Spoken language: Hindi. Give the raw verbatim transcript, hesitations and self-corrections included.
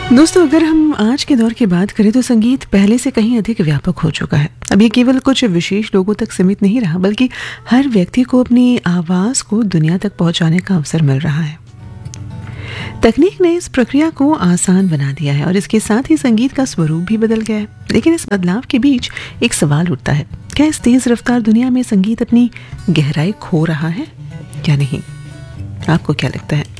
दोस्तों, अगर हम आज के दौर की बात करें तो संगीत पहले से कहीं अधिक व्यापक हो चुका है। अब ये केवल कुछ विशेष लोगों तक सीमित नहीं रहा, बल्कि हर व्यक्ति को अपनी आवाज़ को दुनिया तक पहुंचाने का अवसर मिल रहा है। तकनीक ने इस प्रक्रिया को आसान बना दिया है और इसके साथ ही संगीत का स्वरूप भी बदल गया है। लेकिन इस बदलाव के बीच एक सवाल उठता है, क्या इस तेज रफ्तार दुनिया में संगीत अपनी गहराई खो रहा है या नहीं? आपको क्या लगता है?